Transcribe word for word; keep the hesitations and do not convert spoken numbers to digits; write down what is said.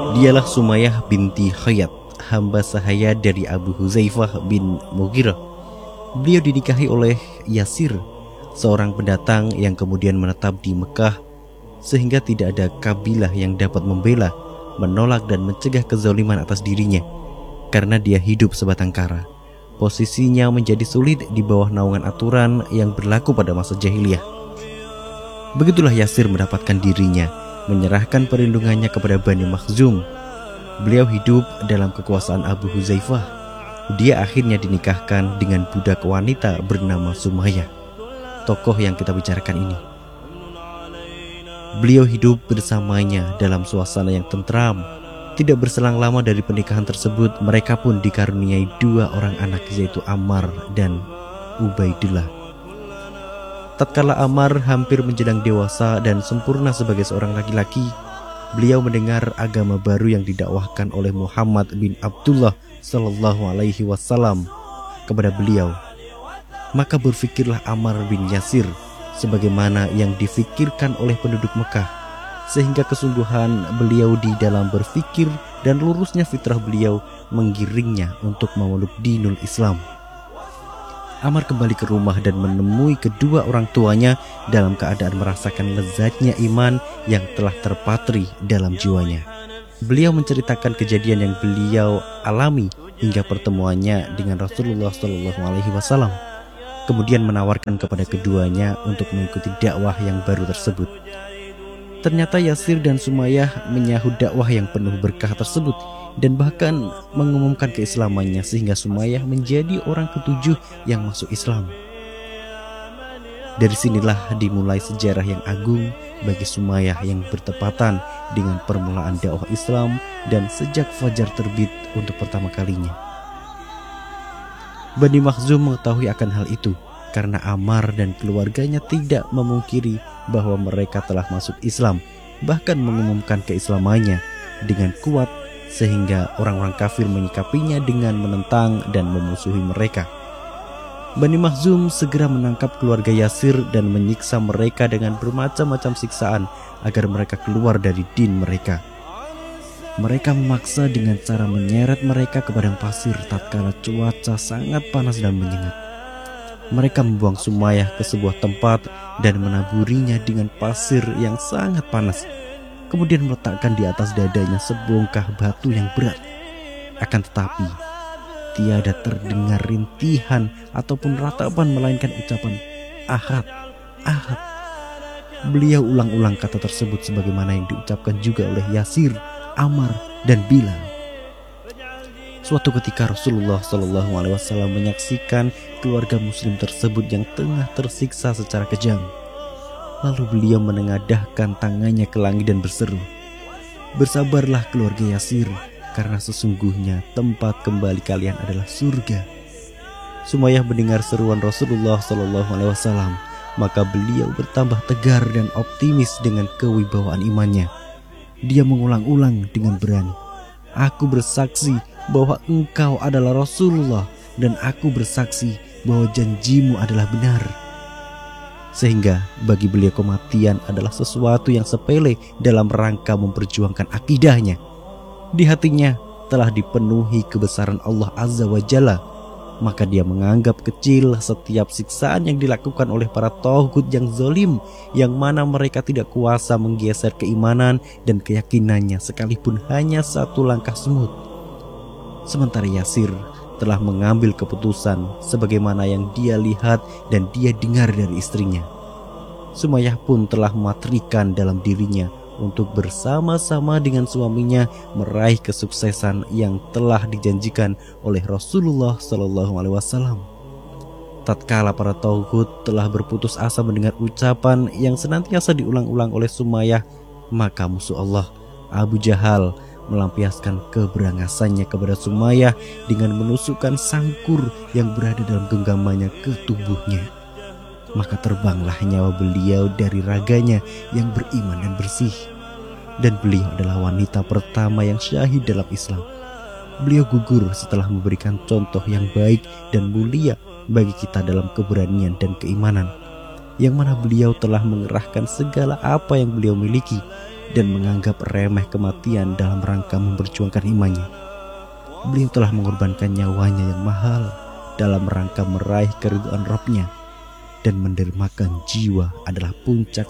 Dialah Sumayyah binti Khayat, hamba sahaya dari Abu Huzaifah bin Mughirah. Beliau dinikahi oleh Yasir, seorang pendatang yang kemudian menetap di Mekah, sehingga tidak ada kabilah yang dapat membela, menolak dan mencegah kezaliman atas dirinya. Karena dia hidup sebatang kara, posisinya menjadi sulit di bawah naungan aturan yang berlaku pada masa jahiliyah. Begitulah Yasir mendapatkan dirinya, menyerahkan perlindungannya kepada Bani Makhzum. Beliau hidup dalam kekuasaan Abu Huzaifah. Dia akhirnya dinikahkan dengan budak wanita bernama Sumayyah, tokoh yang kita bicarakan ini. Beliau hidup bersamanya dalam suasana yang tentram. Tidak berselang lama dari pernikahan tersebut, mereka pun dikaruniai dua orang anak, yaitu Ammar dan Ubaidillah. Tatkala Ammar hampir menjelang dewasa dan sempurna sebagai seorang laki-laki, beliau mendengar agama baru yang didakwahkan oleh Muhammad bin Abdullah sallallahu alaihi wasallam kepada beliau. Maka berfikirlah Ammar bin Yasir sebagaimana yang difikirkan oleh penduduk Mekah, sehingga kesungguhan beliau di dalam berfikir dan lurusnya fitrah beliau menggiringnya untuk memeluk dinul Islam. Ammar kembali ke rumah dan menemui kedua orang tuanya dalam keadaan merasakan lezatnya iman yang telah terpatri dalam jiwanya. Beliau menceritakan kejadian yang beliau alami hingga pertemuannya dengan Rasulullah shallallahu alaihi wasallam. Kemudian menawarkan kepada keduanya untuk mengikuti dakwah yang baru tersebut. Ternyata Yasir dan Sumayyah menyahut dakwah yang penuh berkah tersebut dan bahkan mengumumkan keislamannya, sehingga Sumayyah menjadi orang ketujuh yang masuk Islam. Dari sinilah dimulai sejarah yang agung bagi Sumayyah yang bertepatan dengan permulaan dakwah Islam dan sejak fajar terbit untuk pertama kalinya. Bani Makhzum mengetahui akan hal itu karena Ammar dan keluarganya tidak memungkiri bahwa mereka telah masuk Islam, bahkan mengumumkan keislamannya dengan kuat, sehingga orang-orang kafir menyikapinya dengan menentang dan memusuhi mereka. Bani Makhzum segera menangkap keluarga Yasir dan menyiksa mereka dengan bermacam-macam siksaan agar mereka keluar dari din mereka. Mereka memaksa dengan cara menyeret mereka ke padang pasir tatkala cuaca sangat panas dan menyengat. Mereka membuang Sumayyah ke sebuah tempat dan menaburinya dengan pasir yang sangat panas, kemudian meletakkan di atas dadanya sebongkah batu yang berat. Akan tetapi tiada terdengar rintihan ataupun ratapan, melainkan ucapan ahad, ahad. Beliau ulang-ulang kata tersebut sebagaimana yang diucapkan juga oleh Yasir, Ammar, dan Bilal. Suatu ketika Rasulullah shallallahu alaihi wasallam menyaksikan keluarga muslim tersebut yang tengah tersiksa secara kejam. Lalu beliau menengadahkan tangannya ke langit dan berseru, "Bersabarlah keluarga Yasir, karena sesungguhnya tempat kembali kalian adalah surga." Sumayyah mendengar seruan Rasulullah shallallahu alaihi wasallam, maka beliau bertambah tegar dan optimis dengan kewibawaan imannya. Dia mengulang-ulang dengan berani, "Aku bersaksi bahwa engkau adalah Rasulullah, dan aku bersaksi bahwa janjimu adalah benar." Sehingga bagi beliau kematian adalah sesuatu yang sepele dalam rangka memperjuangkan akidahnya. Di hatinya telah dipenuhi kebesaran Allah Azza wa Jalla, maka dia menganggap kecil setiap siksaan yang dilakukan oleh para tauhid yang zalim, yang mana mereka tidak kuasa menggeser keimanan dan keyakinannya sekalipun hanya satu langkah semut. Sementara Yasir telah mengambil keputusan sebagaimana yang dia lihat dan dia dengar dari istrinya. Sumayyah pun telah mematrikan dalam dirinya untuk bersama-sama dengan suaminya meraih kesuksesan yang telah dijanjikan oleh Rasulullah shallallahu alaihi wasallam. Tatkala para tauhid telah berputus asa mendengar ucapan yang senantiasa diulang-ulang oleh Sumayyah, maka musuh Allah Abu Jahal melampiaskan keberangasannya kepada Sumayyah dengan menusukkan sangkur yang berada dalam genggamannya ke tubuhnya. Maka terbanglah nyawa beliau dari raganya yang beriman dan bersih. Dan beliau adalah wanita pertama yang syahid dalam Islam. Beliau gugur setelah memberikan contoh yang baik dan mulia bagi kita dalam keberanian dan keimanan, yang mana beliau telah mengerahkan segala apa yang beliau miliki dan menganggap remeh kematian dalam rangka memperjuangkan imannya. Beliau telah mengorbankan nyawanya yang mahal dalam rangka meraih keridhaan Rabb-Nya, dan mendermakan jiwa adalah puncak